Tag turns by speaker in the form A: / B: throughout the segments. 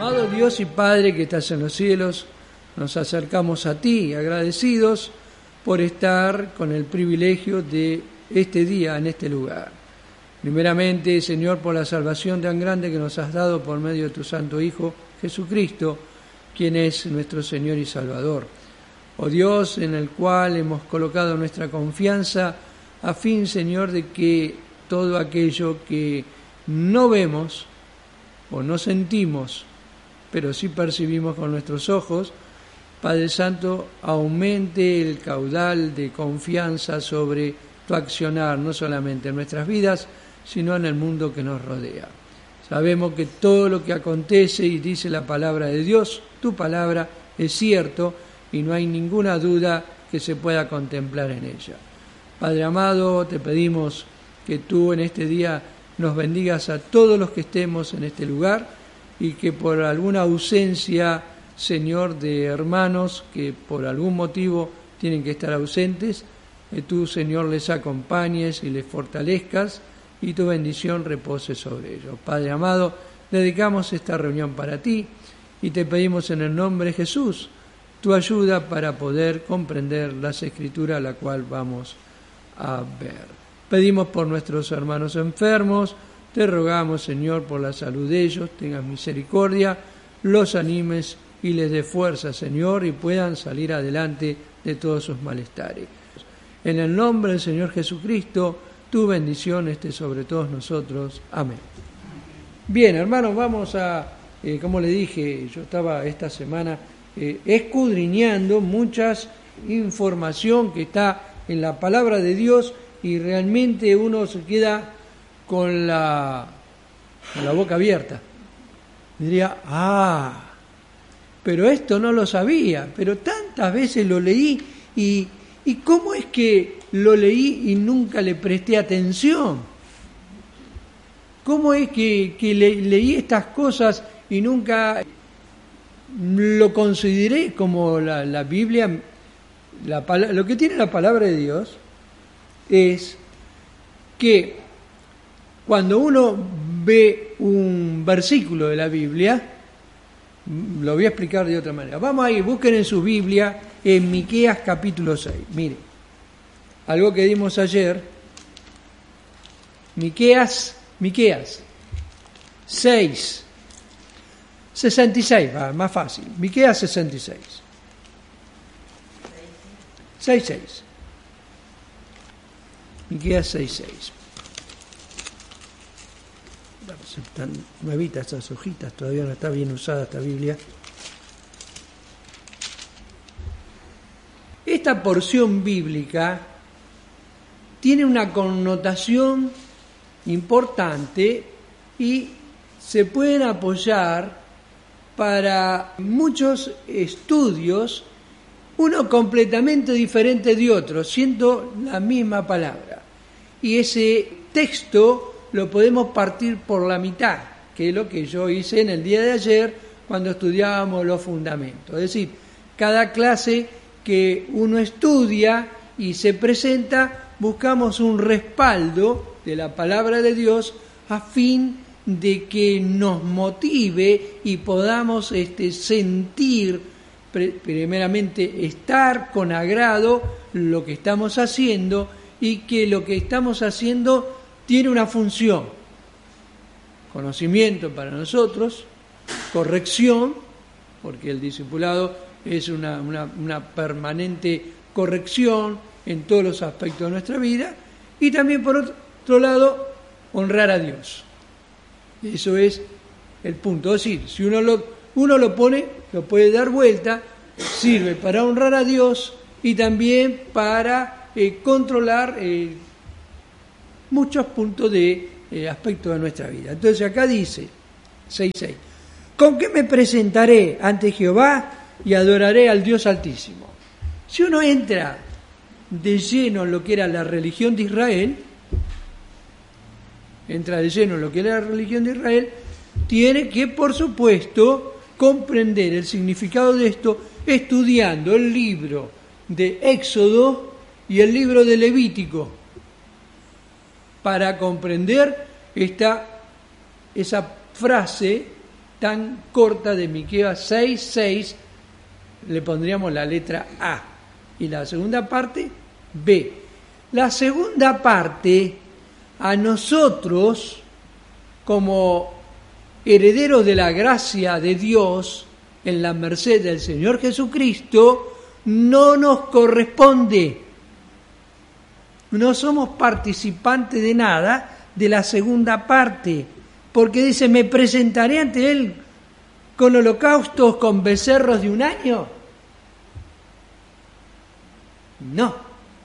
A: Amado Dios y Padre que estás en los cielos, nos acercamos a ti agradecidos por estar con el privilegio de este día en este lugar. Primeramente, Señor, por la salvación tan grande que nos has dado por medio de tu Santo Hijo, Jesucristo, quien es nuestro Señor y Salvador. Oh Dios, en el cual hemos colocado nuestra confianza a fin, Señor, de que todo aquello que no vemos o no sentimos, pero sí percibimos con nuestros ojos, Padre Santo, aumente el caudal de confianza sobre tu accionar, no solamente en nuestras vidas, sino en el mundo que nos rodea. Sabemos que todo lo que acontece y dice la palabra de Dios, tu palabra, es cierto y no hay ninguna duda que se pueda contemplar en ella. Padre amado, te pedimos que tú en este día nos bendigas a todos los que estemos en este lugar y que por alguna ausencia, Señor, de hermanos que por algún motivo tienen que estar ausentes, que tú, Señor, les acompañes y les fortalezcas y tu bendición repose sobre ellos. Padre amado, dedicamos esta reunión para ti y te pedimos en el nombre de Jesús tu ayuda para poder comprender las Escrituras, la cual vamos a ver. Pedimos por nuestros hermanos enfermos, te rogamos, Señor, por la salud de ellos, tengas misericordia, los animes y les dé fuerza, Señor, y puedan salir adelante de todos sus malestares. En el nombre del Señor Jesucristo, tu bendición esté sobre todos nosotros. Amén. Bien, hermanos, vamos a, como le dije, yo estaba esta semana escudriñando muchas información que está en la palabra de Dios y realmente uno se queda con la boca abierta. Diría, pero esto no lo sabía, pero tantas veces lo leí y ¿cómo es que lo leí y nunca le presté atención? ¿Cómo es que leí estas cosas y nunca lo consideré como la Biblia? Lo que tiene la palabra de Dios es que cuando uno ve un versículo de la Biblia, lo voy a explicar de otra manera. Vamos a ir, busquen en su Biblia en Miqueas capítulo 6. Mire, algo que dimos ayer, Miqueas 6, 66, va, más fácil, Miqueas 66. 6:6. Miqueas 6:6. Están nuevitas esas hojitas, todavía no está bien usada esta Biblia. Esta porción bíblica tiene una connotación importante y se pueden apoyar para muchos estudios, uno completamente diferente de otro, siendo la misma palabra. Y ese texto lo podemos partir por la mitad, que es lo que yo hice en el día de ayer cuando estudiábamos los fundamentos. Es decir, cada clase que uno estudia y se presenta, buscamos un respaldo de la palabra de Dios a fin de que nos motive y podamos sentir, primeramente, estar con agrado lo que estamos haciendo y que lo que estamos haciendo tiene una función: conocimiento para nosotros, corrección, porque el discipulado es una permanente corrección en todos los aspectos de nuestra vida, y también por otro lado, honrar a Dios. Eso es el punto. Es decir, si uno lo pone, lo puede dar vuelta, sirve para honrar a Dios y también para controlar muchos puntos de aspectos de nuestra vida. Entonces acá dice 6:6: ¿con qué me presentaré ante Jehová y adoraré al Dios Altísimo? Si uno entra de lleno en lo que era la religión de Israel, tiene que, por supuesto, comprender el significado de esto estudiando el libro de Éxodo y el libro de Levítico, para comprender esa frase tan corta de Miqueas 6:6, le pondríamos la letra A. Y la segunda parte, B. La segunda parte, a nosotros, como herederos de la gracia de Dios, en la merced del Señor Jesucristo, no nos corresponde. No somos participantes de nada de la segunda parte, porque dice, me presentaré ante Él con holocaustos, con becerros de un año. No.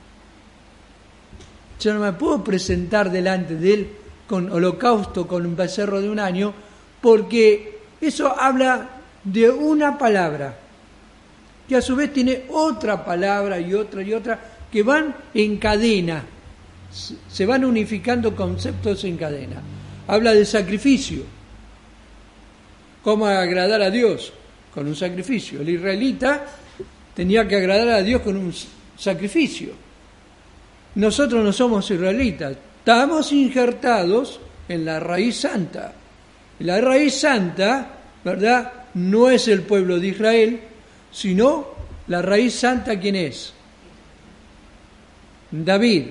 A: Yo no me puedo presentar delante de Él con holocausto, con un becerro de un año, porque eso habla de una palabra, que a su vez tiene otra palabra y otra, que van en cadena, se van unificando conceptos en cadena. Habla de sacrificio. ¿Cómo agradar a Dios? Con un sacrificio. El israelita tenía que agradar a Dios con un sacrificio. Nosotros no somos israelitas, estamos injertados en la raíz santa. La raíz santa, ¿verdad?, no es el pueblo de Israel, sino la raíz santa, ¿quién es? David.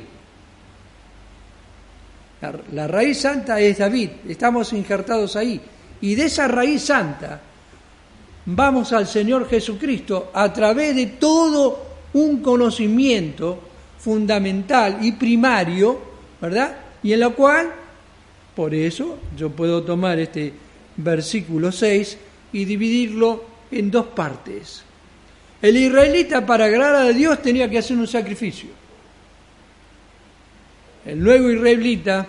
A: La raíz santa es David, estamos injertados ahí. Y de esa raíz santa vamos al Señor Jesucristo a través de todo un conocimiento fundamental y primario, ¿verdad? Y en lo cual, por eso, yo puedo tomar este versículo 6 y dividirlo en dos partes. El israelita, para agradar a Dios, tenía que hacer un sacrificio. El nuevo israelita,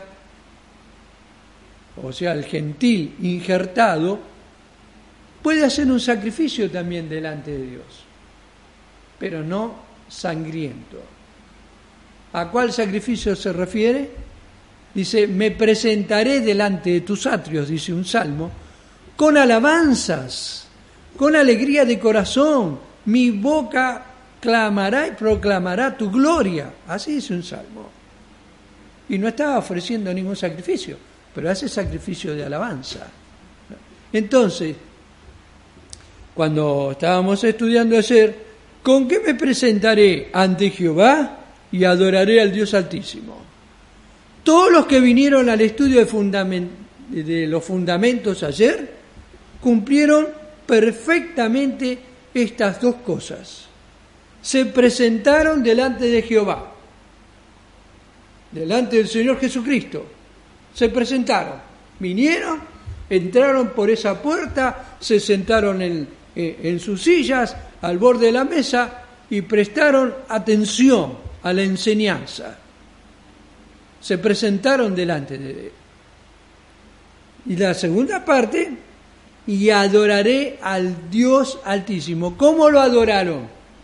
A: o sea, el gentil injertado, puede hacer un sacrificio también delante de Dios, pero no sangriento. ¿A cuál sacrificio se refiere? Dice, me presentaré delante de tus atrios, dice un salmo, con alabanzas, con alegría de corazón, mi boca clamará y proclamará tu gloria. Así dice un salmo. Y no estaba ofreciendo ningún sacrificio, pero hace sacrificio de alabanza. Entonces, cuando estábamos estudiando ayer, ¿con qué me presentaré ante Jehová y adoraré al Dios Altísimo? Todos los que vinieron al estudio de los fundamentos ayer cumplieron perfectamente estas dos cosas. Se presentaron delante de Jehová, delante del Señor Jesucristo. Se presentaron, vinieron, entraron por esa puerta, se sentaron en sus sillas al borde de la mesa y prestaron atención a la enseñanza. Se presentaron delante de Él. Y la segunda parte, y adoraré al Dios Altísimo. ¿Cómo lo adoraron?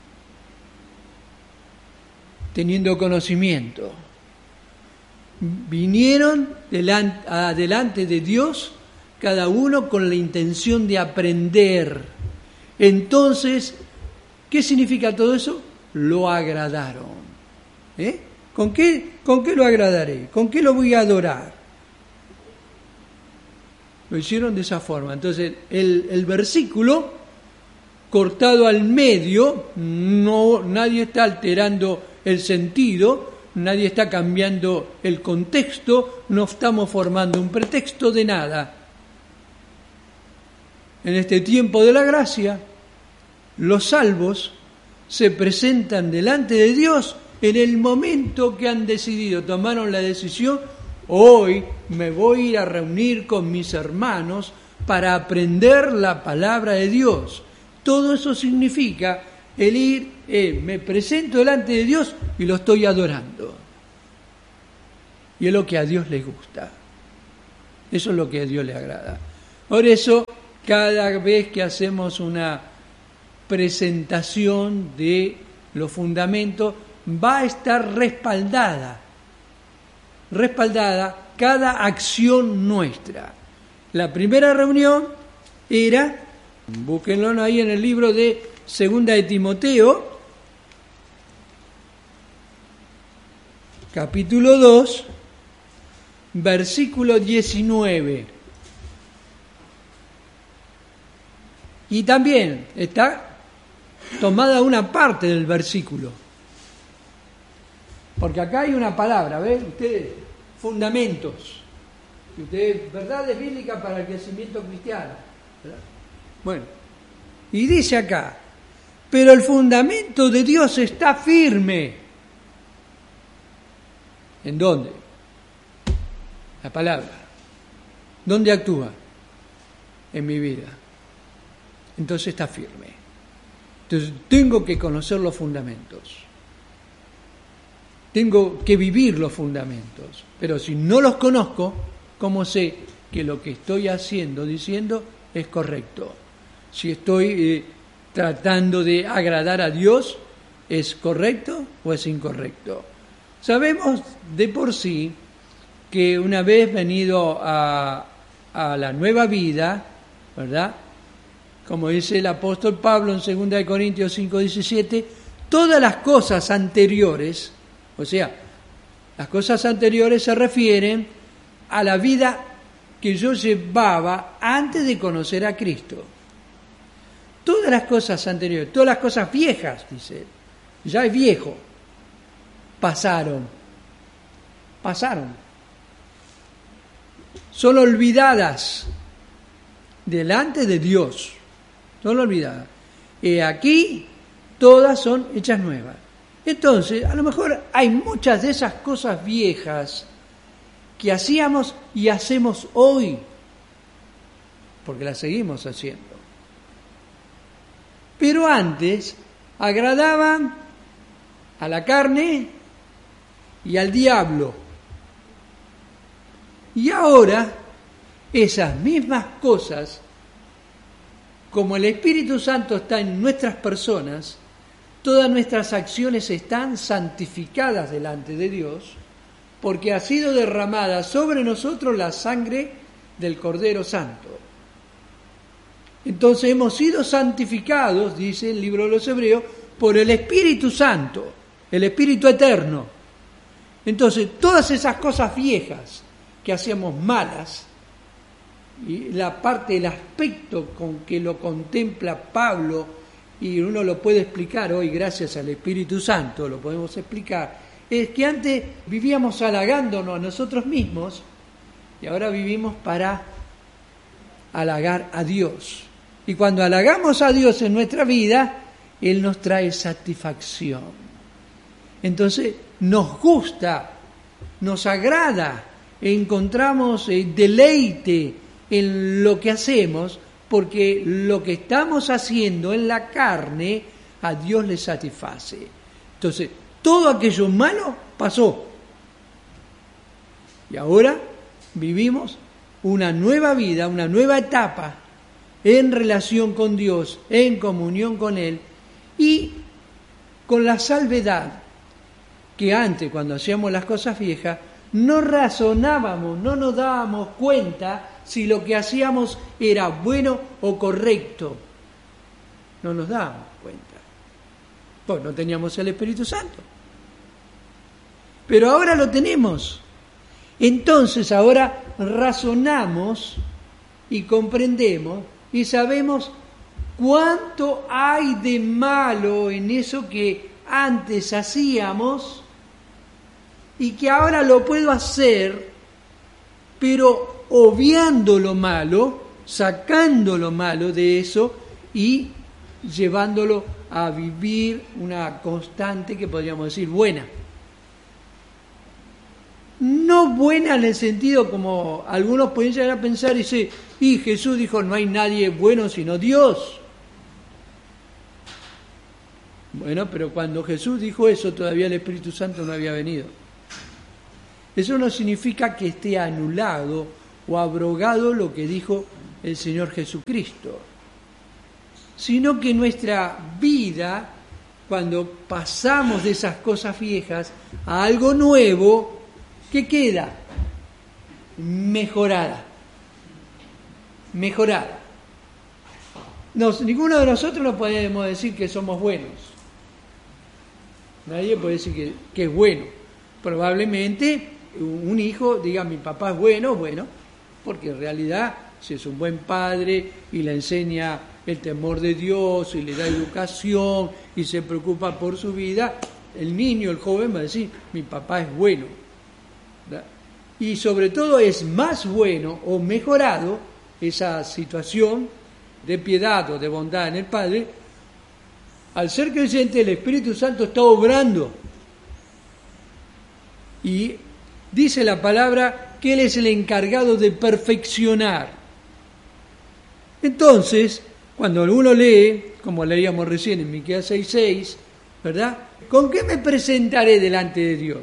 A: Teniendo conocimiento. Vinieron delante de Dios, cada uno con la intención de aprender. Entonces, ¿qué significa todo eso? Lo agradaron. ¿Con qué lo agradaré? ¿Con qué lo voy a adorar? Lo hicieron de esa forma. Entonces, el versículo cortado al medio, nadie está alterando el sentido, nadie está cambiando el contexto, no estamos formando un pretexto de nada. En este tiempo de la gracia, los salvos se presentan delante de Dios en el momento que han decidido, tomaron la decisión, hoy me voy a ir a reunir con mis hermanos para aprender la palabra de Dios. Todo eso significa el ir, me presento delante de Dios y lo estoy adorando. Y es lo que a Dios le gusta. Eso es lo que a Dios le agrada. Por eso, cada vez que hacemos una presentación de los fundamentos, va a estar respaldada cada acción nuestra. La primera reunión era, búsquenlo ahí en el libro de Segunda de Timoteo, capítulo 2, versículo 19. Y también está tomada una parte del versículo. Porque acá hay una palabra, ¿ven? Ustedes, fundamentos. Ustedes, verdades bíblicas para el crecimiento cristiano. ¿Verdad? Bueno, y dice acá, pero el fundamento de Dios está firme. ¿En dónde? La palabra. ¿Dónde actúa? En mi vida. Entonces está firme. Entonces tengo que conocer los fundamentos. Tengo que vivir los fundamentos. Pero si no los conozco, ¿cómo sé que lo que estoy haciendo, diciendo, es correcto? Si estoy tratando de agradar a Dios, ¿es correcto o es incorrecto? Sabemos de por sí que una vez venido a la nueva vida, ¿verdad? Como dice el apóstol Pablo en 2 Corintios 5:17, todas las cosas anteriores, o sea, las cosas anteriores se refieren a la vida que yo llevaba antes de conocer a Cristo. Todas las cosas anteriores, todas las cosas viejas, dice él, ya es viejo, pasaron, son olvidadas delante de Dios, son olvidadas. Y aquí todas son hechas nuevas. Entonces, a lo mejor hay muchas de esas cosas viejas que hacíamos y hacemos hoy, porque las seguimos haciendo. Pero antes agradaban a la carne y al diablo. Y ahora esas mismas cosas, como el Espíritu Santo está en nuestras personas, todas nuestras acciones están santificadas delante de Dios, porque ha sido derramada sobre nosotros la sangre del Cordero Santo. Entonces hemos sido santificados, dice el libro de los Hebreos, por el Espíritu Santo, el Espíritu Eterno. Entonces todas esas cosas viejas que hacíamos malas, y la parte, el aspecto con que lo contempla Pablo, y uno lo puede explicar hoy gracias al Espíritu Santo, lo podemos explicar, es que antes vivíamos halagándonos a nosotros mismos y ahora vivimos para halagar a Dios. Y cuando halagamos a Dios en nuestra vida, Él nos trae satisfacción. Entonces nos gusta, nos agrada, encontramos deleite en lo que hacemos, porque lo que estamos haciendo en la carne a Dios le satisface. Entonces, todo aquello malo pasó. Y ahora vivimos una nueva vida, una nueva etapa en relación con Dios, en comunión con Él, y con la salvedad que antes, cuando hacíamos las cosas viejas, no razonábamos, no nos dábamos cuenta si lo que hacíamos era bueno o correcto. No nos dábamos cuenta. Pues no teníamos el Espíritu Santo. Pero ahora lo tenemos. Entonces ahora razonamos y comprendemos y sabemos cuánto hay de malo en eso que antes hacíamos y que ahora lo puedo hacer, pero obviando lo malo, sacando lo malo de eso y llevándolo a vivir una constante que podríamos decir buena. No buena en el sentido como algunos pueden llegar a pensar y decir, y Jesús dijo, no hay nadie bueno sino Dios. Bueno, pero cuando Jesús dijo eso, todavía el Espíritu Santo no había venido. Eso no significa que esté anulado o abrogado lo que dijo el Señor Jesucristo, sino que nuestra vida, cuando pasamos de esas cosas viejas a algo nuevo, ¿qué queda? Mejorada. Ninguno de nosotros no podemos decir que somos buenos. Nadie puede decir que es bueno. Probablemente un hijo diga, mi papá es bueno, porque en realidad si es un buen padre y le enseña el temor de Dios y le da educación y se preocupa por su vida, el niño, el joven va a decir, mi papá es bueno. ¿Verdad? Y sobre todo es más bueno o mejorado esa situación de piedad o de bondad en el Padre. Al ser creyente, el Espíritu Santo está obrando. Y dice la palabra que Él es el encargado de perfeccionar. Entonces, cuando uno lee, como leíamos recién en Miqueas 6:6, ¿verdad? ¿Con qué me presentaré delante de Dios?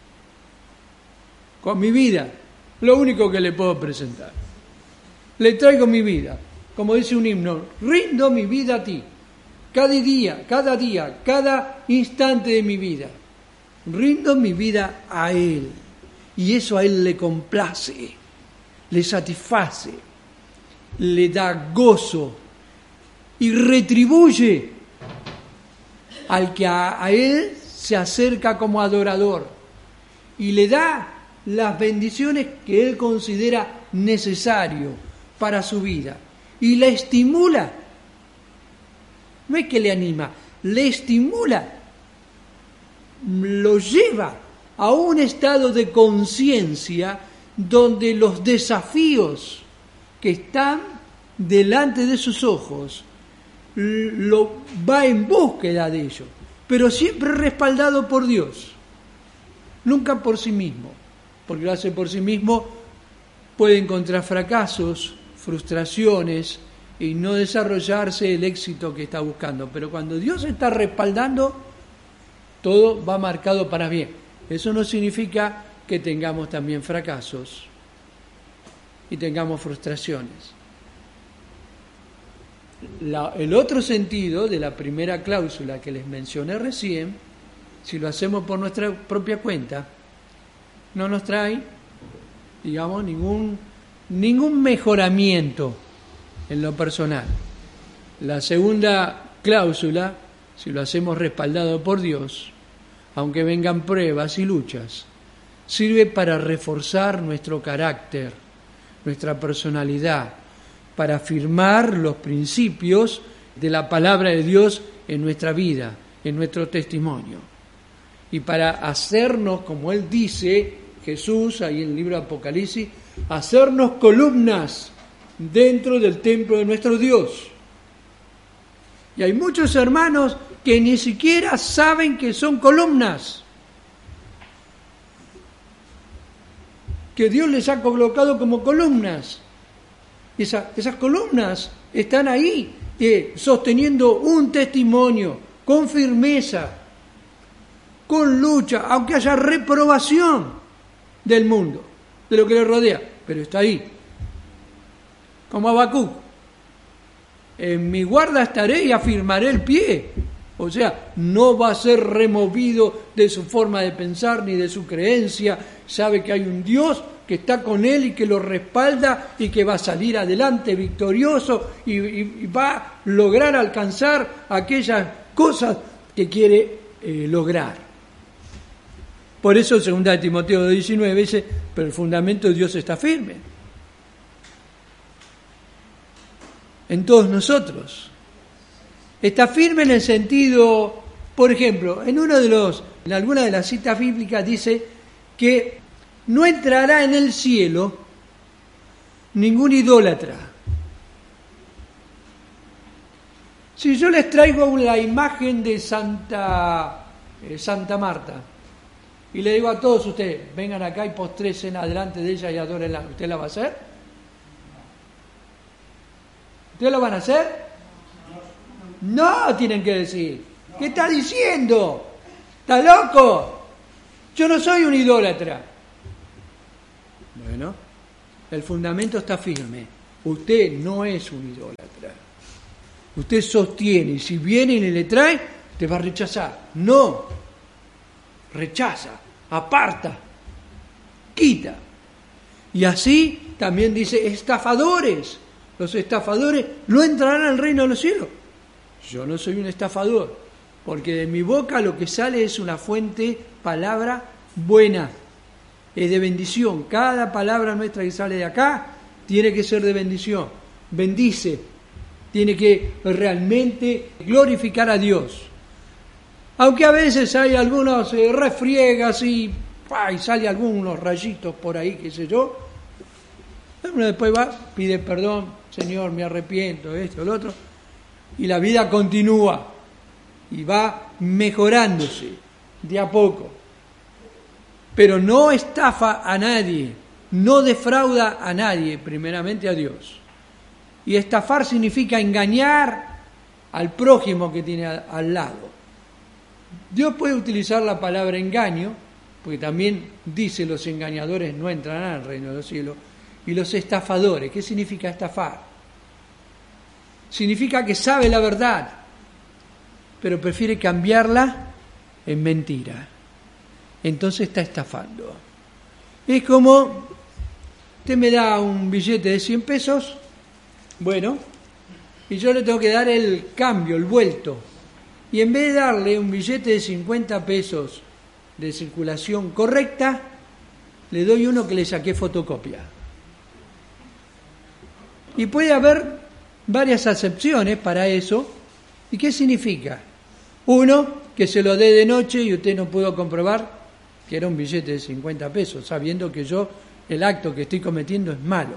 A: Con mi vida, lo único que le puedo presentar. Le traigo mi vida, como dice un himno, rindo mi vida a ti. Cada día, cada instante de mi vida, rindo mi vida a Él. Y eso a Él le complace, le satisface, le da gozo y retribuye al que a Él se acerca como adorador y le da las bendiciones que Él considera necesario para su vida y le estimula. No es que le anima, le estimula, lo lleva a un estado de conciencia donde los desafíos que están delante de sus ojos lo va en búsqueda de ellos, pero siempre respaldado por Dios, nunca por sí mismo, porque lo hace por sí mismo, puede encontrar fracasos, frustraciones y no desarrollarse el éxito que está buscando. Pero cuando Dios está respaldando, todo va marcado para bien. Eso no significa que tengamos también fracasos y tengamos frustraciones. El otro sentido de la primera cláusula que les mencioné recién, si lo hacemos por nuestra propia cuenta, no nos trae, digamos, ningún mejoramiento en lo personal. La segunda cláusula, si lo hacemos respaldado por Dios, aunque vengan pruebas y luchas, sirve para reforzar nuestro carácter, nuestra personalidad, para afirmar los principios de la palabra de Dios en nuestra vida, en nuestro testimonio. Y para hacernos, como Él dice, Jesús, ahí en el libro de Apocalipsis, hacernos columnas dentro del templo de nuestro Dios. Y hay muchos hermanos que ni siquiera saben que son columnas, que Dios les ha colocado como columnas. Esas columnas están ahí sosteniendo un testimonio con firmeza, con lucha, aunque haya reprobación del mundo, de lo que le rodea, pero está ahí. Como Habacuc, en mi guarda estaré y afirmaré el pie. O sea, no va a ser removido de su forma de pensar ni de su creencia. Sabe que hay un Dios que está con él y que lo respalda y que va a salir adelante victorioso y va a lograr alcanzar aquellas cosas que quiere lograr. Por eso 2 Timoteo 19 dice, pero el fundamento de Dios está firme. En todos nosotros. Está firme en el sentido, por ejemplo, en alguna de las citas bíblicas dice que no entrará en el cielo ningún idólatra. Si yo les traigo la imagen de Santa Marta y le digo a todos ustedes, vengan acá y postrecen adelante de ella y adórenla, ¿usted la va a hacer? ¿Ustedes lo van a hacer? No, tienen que decir. ¿Qué está diciendo? ¿Está loco? Yo no soy un idólatra. Bueno, el fundamento está firme. Usted no es un idólatra. Usted sostiene, y si viene y le trae, te va a rechazar. No, rechaza, aparta, quita. Y así también dice estafadores. Los estafadores no entrarán al reino de los cielos. Yo no soy un estafador, porque de mi boca lo que sale es una palabra buena, es de bendición. Cada palabra nuestra que sale de acá tiene que ser de bendición. Bendice, tiene que realmente glorificar a Dios. Aunque a veces hay algunos refriegas y sale algunos rayitos por ahí, qué sé yo, uno después va, pide perdón, Señor, me arrepiento, esto, lo otro, y la vida continúa y va mejorándose de a poco. Pero no estafa a nadie, no defrauda a nadie, primeramente a Dios. Y estafar significa engañar al prójimo que tiene al lado. Dios puede utilizar la palabra engaño, porque también dice los engañadores no entrarán al reino de los cielos, y los estafadores. ¿Qué significa estafar? Significa que sabe la verdad, pero prefiere cambiarla en mentira. Entonces está estafando. Es como, usted me da un billete de 100 pesos, bueno, y yo le tengo que dar el cambio, el vuelto. Y en vez de darle un billete de 50 pesos de circulación correcta, le doy uno que le saqué fotocopia. Y puede haber varias acepciones para eso. ¿Y qué significa? Uno, que se lo dé de noche y usted no pudo comprobar que era un billete de 50 pesos, sabiendo que el acto que estoy cometiendo es malo.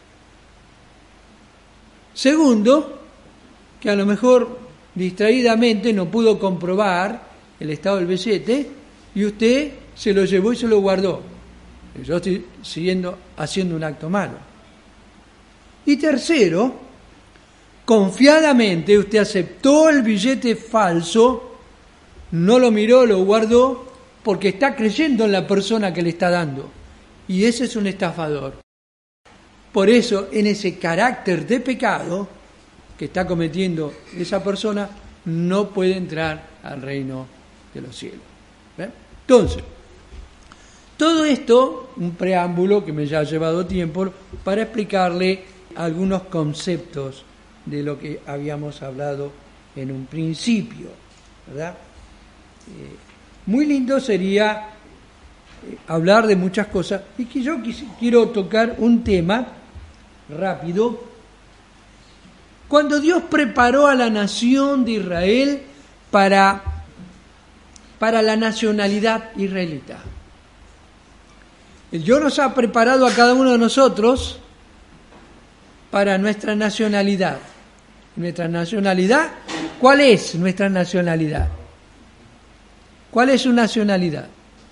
A: Segundo, que a lo mejor distraídamente no pudo comprobar el estado del billete y usted se lo llevó y se lo guardó. Yo estoy haciendo un acto malo. Y tercero, confiadamente usted aceptó el billete falso, no lo miró, lo guardó, porque está creyendo en la persona que le está dando. Y ese es un estafador. Por eso, en ese carácter de pecado que está cometiendo esa persona, no puede entrar al reino de los cielos. ¿Ven? Entonces, todo esto, un preámbulo que me ya ha llevado tiempo para explicarle algunos conceptos de lo que habíamos hablado en un principio, ¿verdad? Muy lindo sería hablar de muchas cosas, y que yo quiero tocar un tema rápido. Cuando Dios preparó a la nación de Israel para la nacionalidad israelita, Dios nos ha preparado a cada uno de nosotros para nuestra nacionalidad. Nuestra nacionalidad, ¿cuál es nuestra nacionalidad? ¿Cuál es su nacionalidad?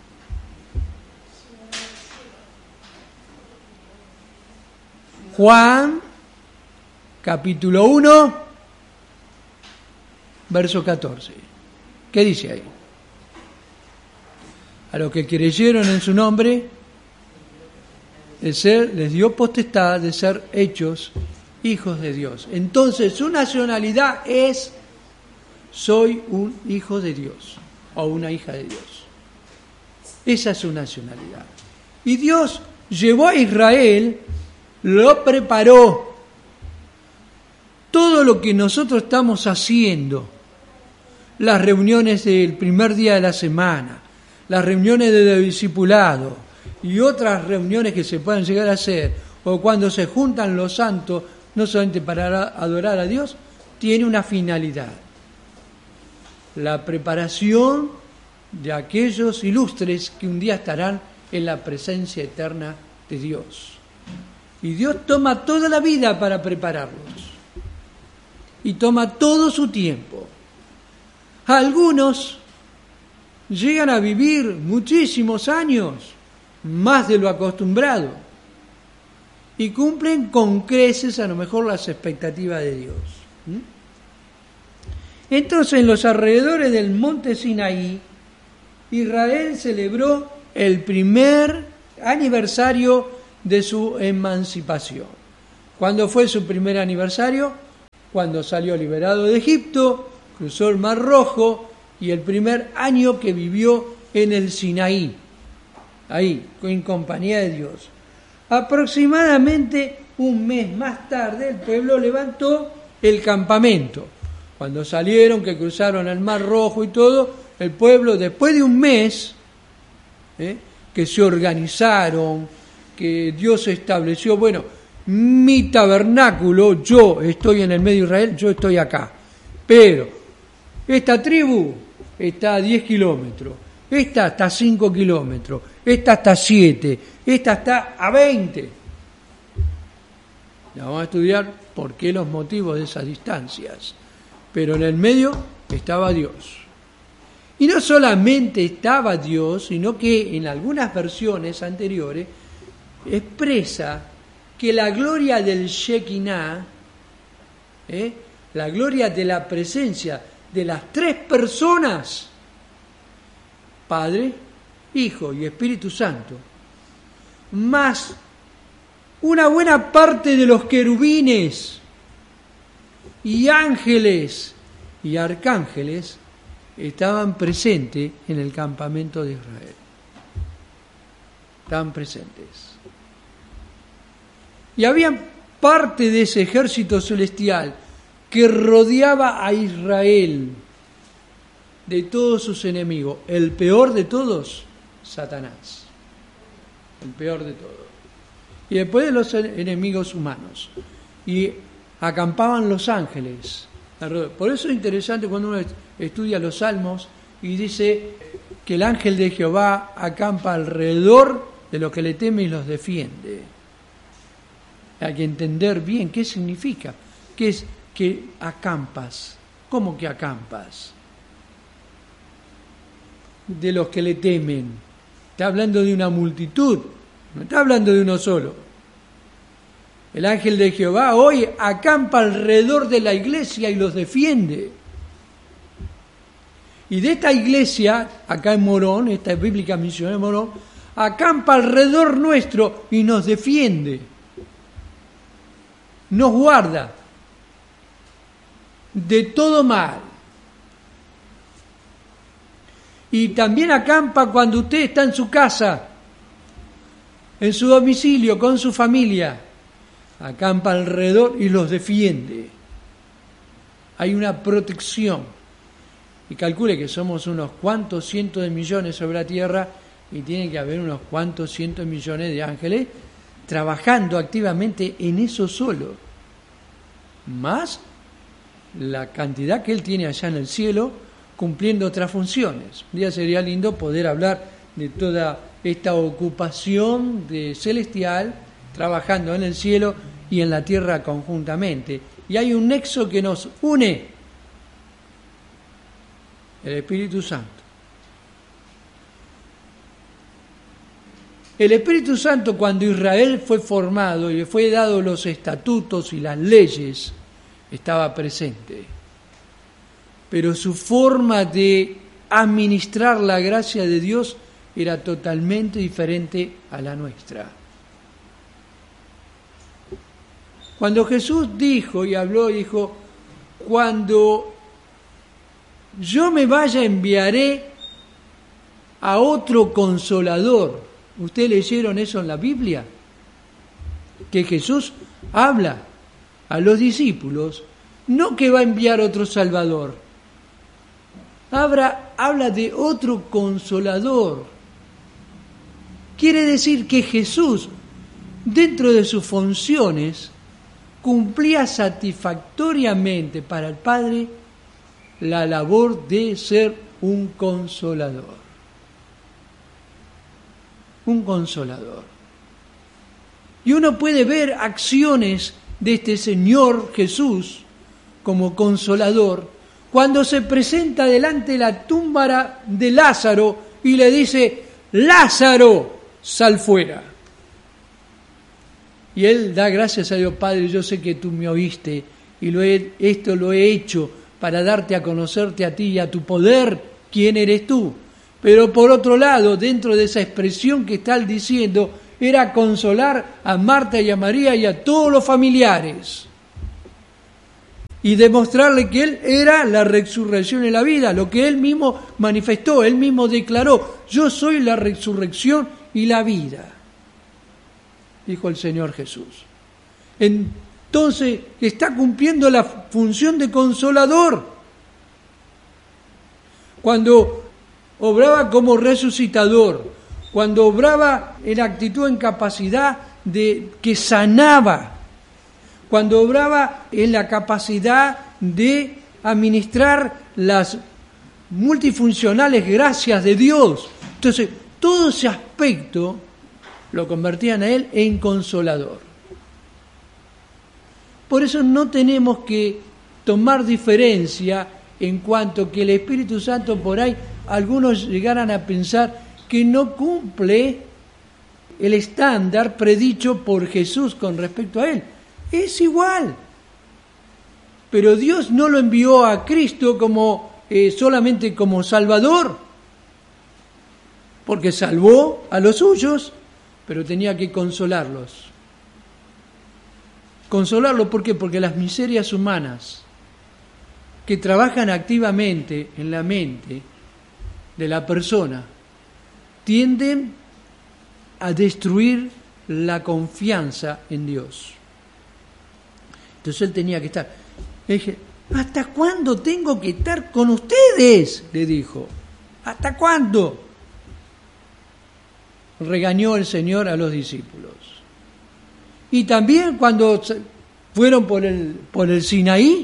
A: Juan, capítulo 1, verso 14. ¿Qué dice ahí? A los que creyeron en su nombre, les dio potestad de ser hechos hijos de Dios. Entonces su nacionalidad es: soy un hijo de Dios o una hija de Dios. Esa es su nacionalidad. Y Dios llevó a Israel, lo preparó. Todo lo que nosotros estamos haciendo, las reuniones del primer día de la semana, las reuniones de discipulado y otras reuniones que se puedan llegar a hacer, o cuando se juntan los santos, no solamente para adorar a Dios, tiene una finalidad: la preparación de aquellos ilustres que un día estarán en la presencia eterna de Dios. Y Dios toma toda la vida para prepararlos, y toma todo su tiempo. Algunos llegan a vivir muchísimos años, más de lo acostumbrado, y cumplen con creces a lo mejor las expectativas de Dios. Entonces, en los alrededores del monte Sinaí, Israel celebró el primer aniversario de su emancipación. ¿Cuándo fue su primer aniversario? Cuando salió liberado de Egipto, cruzó el Mar Rojo, y el primer año que vivió en el Sinaí, ahí, en compañía de Dios. Aproximadamente un mes más tarde, el pueblo levantó el campamento. Cuando salieron, que cruzaron el Mar Rojo y todo, el pueblo, después de un mes, que se organizaron, que Dios estableció, bueno, mi tabernáculo, yo estoy en el medio de Israel, yo estoy acá. Pero esta tribu está a 10 kilómetros, esta está a 5 kilómetros, esta está a 7, esta está a 20. Ya vamos a estudiar por qué los motivos de esas distancias. Pero en el medio estaba Dios. Y no solamente estaba Dios, sino que en algunas versiones anteriores expresa que la gloria del Shekinah, la gloria de la presencia de las tres personas, Padre, Hijo y Espíritu Santo, más una buena parte de los querubines y ángeles y arcángeles estaban presentes en el campamento de Israel. Estaban presentes. Y había parte de ese ejército celestial que rodeaba a Israel de todos sus enemigos. El peor de todos, Satanás. El peor de todos. Y después de los enemigos humanos. Y acampaban los ángeles. Por eso es interesante cuando uno estudia los Salmos y dice que el ángel de Jehová acampa alrededor de los que le temen y los defiende. Hay que entender bien qué significa. ¿Qué es que acampas? ¿Cómo que acampas? De los que le temen. Está hablando de una multitud, no está hablando de uno solo. El ángel de Jehová hoy acampa alrededor de la iglesia y los defiende. Y de esta iglesia, acá en Morón, esta bíblica misión de Morón, acampa alrededor nuestro y nos defiende. Nos guarda de todo mal. Y también acampa cuando usted está en su casa, en su domicilio, con su familia. Acampa alrededor y los defiende. Hay una protección. Y calcule que somos unos cuantos cientos de millones sobre la tierra y tiene que haber unos cuantos cientos de millones de ángeles trabajando activamente en eso solo. Más la cantidad que él tiene allá en el cielo cumpliendo otras funciones. Un día sería lindo poder hablar de toda esta ocupación de celestial trabajando en el cielo y en la tierra conjuntamente. Y hay un nexo que nos une, el Espíritu Santo. El Espíritu Santo, cuando Israel fue formado y le fue dado los estatutos y las leyes, estaba presente. Pero su forma de administrar la gracia de Dios era totalmente diferente a la nuestra. Cuando Jesús dijo y habló, dijo, cuando yo me vaya enviaré a otro consolador. ¿Ustedes leyeron eso en la Biblia? Que Jesús habla a los discípulos, no que va a enviar otro Salvador. Habla de otro consolador. Quiere decir que Jesús, dentro de sus funciones, cumplía satisfactoriamente para el Padre la labor de ser un consolador. Un consolador. Y uno puede ver acciones de este Señor Jesús como consolador cuando se presenta delante de la tumba de Lázaro y le dice, Lázaro, sal fuera. Y él da gracias a Dios, Padre, yo sé que tú me oíste y esto lo he hecho para darte a conocerte a ti y a tu poder, quién eres tú. Pero por otro lado, dentro de esa expresión que está diciendo, era consolar a Marta y a María y a todos los familiares. Y demostrarle que Él era la resurrección y la vida, lo que Él mismo manifestó, Él mismo declaró, yo soy la resurrección y la vida, dijo el Señor Jesús. Entonces está cumpliendo la función de consolador. Cuando obraba como resucitador, cuando obraba en actitud, en capacidad de que sanaba cuando obraba en la capacidad de administrar las multifuncionales gracias de Dios. Entonces, todo ese aspecto lo convertían a él en consolador. Por eso no tenemos que tomar diferencia en cuanto que el Espíritu Santo por ahí, algunos llegaran a pensar que no cumple el estándar predicho por Jesús con respecto a él. Es igual. Pero Dios no lo envió a Cristo como solamente como Salvador, porque salvó a los suyos, pero tenía que consolarlos. ¿Consolarlos por qué? Porque las miserias humanas que trabajan activamente en la mente de la persona tienden a destruir la confianza en Dios. Entonces él tenía que estar. Le dije, ¿hasta cuándo tengo que estar con ustedes? Le dijo. ¿Hasta cuándo? Regañó el Señor a los discípulos. Y también cuando fueron por el Sinaí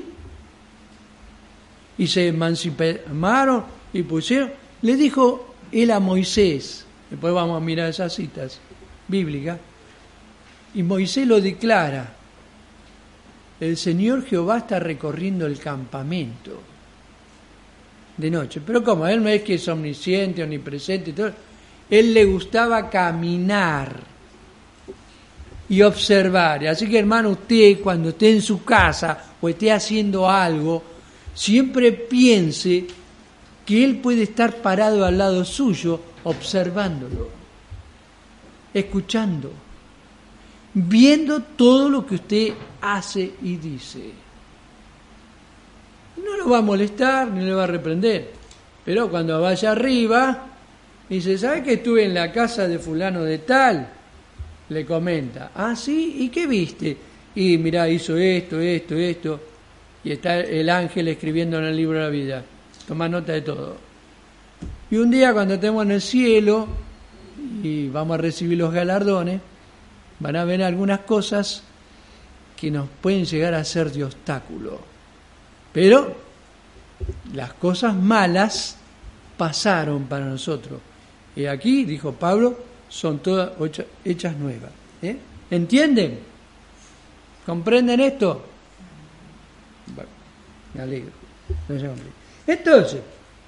A: y se emanciparon y pusieron, le dijo él a Moisés, después vamos a mirar esas citas bíblicas, y Moisés lo declara: el Señor Jehová está recorriendo el campamento de noche. Pero ¿cómo? Él no es que es omnisciente, omnipresente y todo. Él le gustaba caminar y observar. Así que, hermano, usted cuando esté en su casa o esté haciendo algo, siempre piense que Él puede estar parado al lado suyo, observándolo, escuchando, viendo todo lo que usted hace y dice. No lo va a molestar ni le va a reprender, pero cuando vaya arriba, dice: ¿sabe que estuve en la casa de fulano de tal? Le comenta: ¿ah, sí? ¿Y qué viste? Y mirá, hizo esto, y está el ángel escribiendo en el libro de la vida. Toma nota de todo. Y un día, cuando estemos en el cielo y vamos a recibir los galardones, van a ver algunas cosas que nos pueden llegar a ser de obstáculo. Pero las cosas malas pasaron para nosotros. Y aquí, dijo Pablo, son todas hechas nuevas. ¿Entienden? ¿Comprenden esto? Bueno, me alegro. Entonces,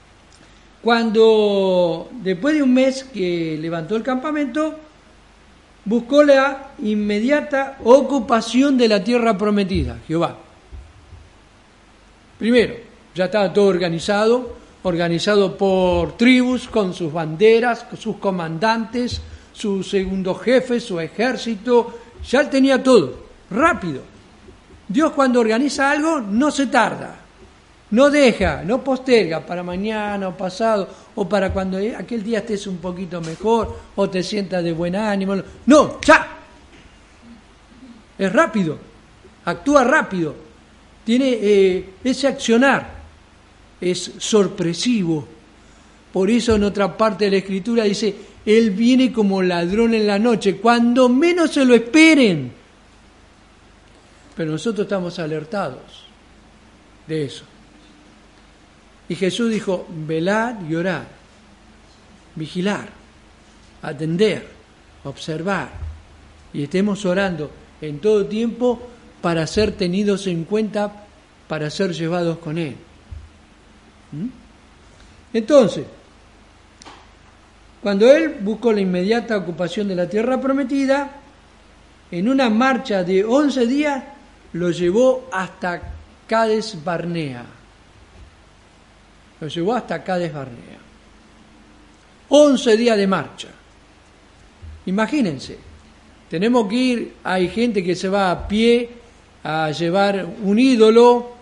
A: cuando después de un mes que levantó el campamento, buscó la inmediata ocupación de la tierra prometida, Jehová. Primero, ya estaba todo organizado por tribus, con sus banderas, con sus comandantes, su segundo jefe, su ejército. Ya él tenía todo, rápido. Dios, cuando organiza algo, no se tarda, no deja, no posterga para mañana o pasado, o para cuando aquel día estés un poquito mejor, o te sientas de buen ánimo. No, ya. Es rápido, actúa rápido, tiene ese accionar, es sorpresivo. Por eso en otra parte de la Escritura dice: Él viene como ladrón en la noche, cuando menos se lo esperen. Pero nosotros estamos alertados de eso. Y Jesús dijo: velad y orad, vigilar, atender, observar. Y estemos orando en todo tiempo para ser tenidos en cuenta, para ser llevados con Él. Entonces, cuando Él buscó la inmediata ocupación de la tierra prometida, en una marcha de 11 días, lo llevó hasta Cades Barnea. Lo llevó hasta Cades Barnea. 11 días de marcha. Imagínense, tenemos que ir, hay gente que se va a pie a llevar un ídolo